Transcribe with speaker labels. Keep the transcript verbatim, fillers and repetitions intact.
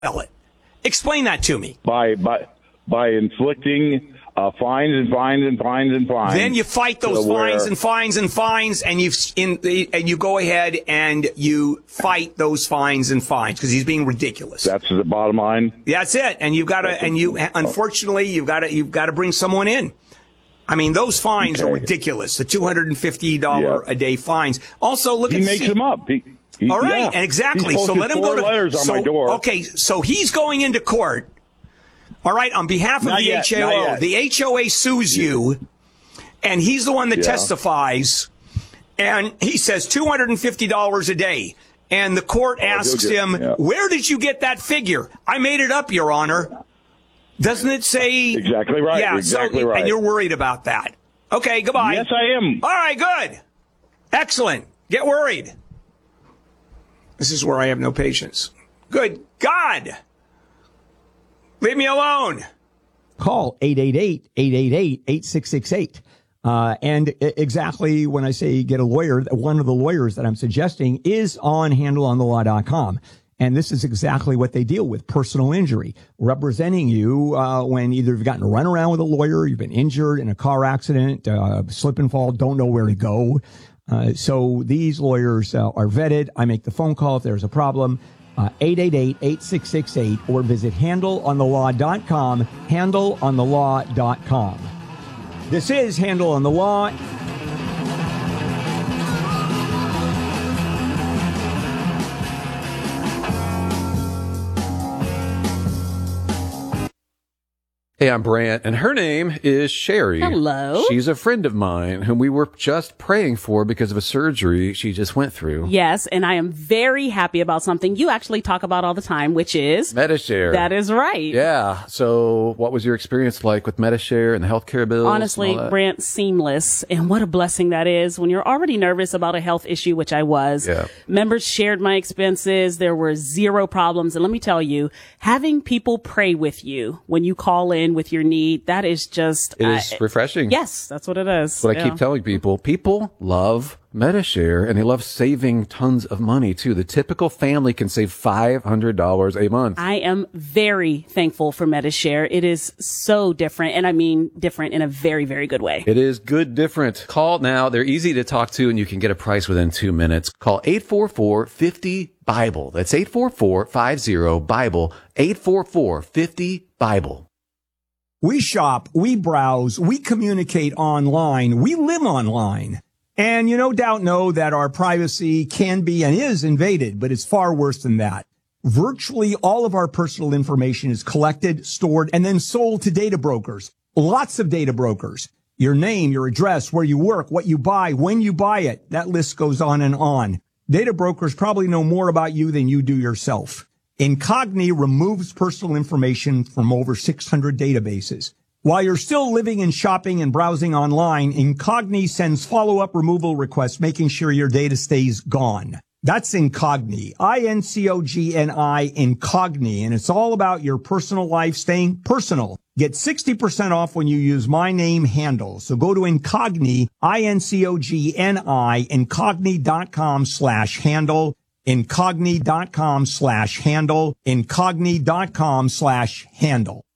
Speaker 1: it. Explain that to me.
Speaker 2: By by by inflicting uh, fines and fines and fines and fines.
Speaker 1: Then you fight those
Speaker 2: where,
Speaker 1: fines and fines and fines, and you in and you go ahead and you fight those fines and fines because he's being ridiculous.
Speaker 2: That's the bottom line.
Speaker 1: That's it. And you've got to, and you unfortunately you've got to you've got to bring someone in. I mean, those fines okay. are ridiculous. The two hundred fifty dollars yeah. a day fines. Also, look
Speaker 2: he
Speaker 1: at
Speaker 2: makes
Speaker 1: see,
Speaker 2: them up. He, he,
Speaker 1: all right,
Speaker 2: yeah.
Speaker 1: exactly. So let him go to
Speaker 2: letters on
Speaker 1: so,
Speaker 2: my door.
Speaker 1: Okay, so he's going into court. All right, on behalf of
Speaker 2: not
Speaker 1: the
Speaker 2: yet,
Speaker 1: H O O, the H O A sues you, and he's the one that yeah. testifies, and he says two hundred fifty dollars a day. And the court oh, asks get, him, yeah. where did you get that figure? I made it up, Your Honor. Doesn't it say?
Speaker 2: Exactly right.
Speaker 1: Yeah,
Speaker 2: exactly
Speaker 1: so,
Speaker 2: right.
Speaker 1: And you're worried about that. Okay, goodbye.
Speaker 2: Yes, I am.
Speaker 1: All right, good. Excellent. Get worried. This is where I have no patience. Good God. Leave me alone.
Speaker 3: Call eight eight eight, eight eight eight, eight six six eight. Uh, and exactly when I say get a lawyer, one of the lawyers that I'm suggesting is on handle on the law dot com. And this is exactly what they deal with, personal injury, representing you uh, when either you've gotten run around with a lawyer, you've been injured in a car accident, uh, slip and fall, don't know where to go. Uh, so these lawyers uh, are vetted. I make the phone call if there's a problem. Uh, eight eight eight, eight six six eight or visit handle on the law dot com, handle on the law dot com. This is Handle on the Law.
Speaker 4: Hey, I'm Brant, and her name is Sherry.
Speaker 5: Hello.
Speaker 4: She's a friend of mine whom we were just praying for because of a surgery she just went through.
Speaker 5: Yes, and I am very happy about something you actually talk about all the time, which is
Speaker 4: Medi-Share.
Speaker 5: That is right.
Speaker 4: Yeah. So what was your experience like with Medi-Share and the healthcare bills?
Speaker 5: Honestly, Brant, seamless. And what a blessing that is when you're already nervous about a health issue, which I was.
Speaker 4: Yeah.
Speaker 5: Members shared my expenses. There were zero problems. And let me tell you, having people pray with you when you call in with your need, that is just
Speaker 4: it is
Speaker 5: uh,
Speaker 4: refreshing.
Speaker 5: Yes, that's what it is.
Speaker 4: But yeah. I keep telling people, people love Medi-Share and they love saving tons of money too. The typical family can save five hundred dollars a month.
Speaker 5: I am very thankful for Medi-Share. It is so different, and I mean different in a very, very good way.
Speaker 4: It is good different. Call now. They're easy to talk to and you can get a price within two minutes. Call eight four four, five zero, Bible. That's eight four four, five zero, Bible. eight four four, five zero, Bible.
Speaker 3: We shop, we browse, we communicate online, we live online. And you no doubt know that our privacy can be and is invaded, but it's far worse than that. Virtually all of our personal information is collected, stored, and then sold to data brokers. Lots of data brokers. Your name, your address, where you work, what you buy, when you buy it. That list goes on and on. Data brokers probably know more about you than you do yourself. Incogni removes personal information from over six hundred databases. While you're still living and shopping and browsing online, Incogni sends follow-up removal requests, making sure your data stays gone. That's Incogni, I N C O G N I, Incogni, and it's all about your personal life staying personal. Get sixty percent off when you use my name handle. So go to Incogni, I N C O G N I, incogni.com slash handle. Incogni.com slash handle, incogni.com slash handle.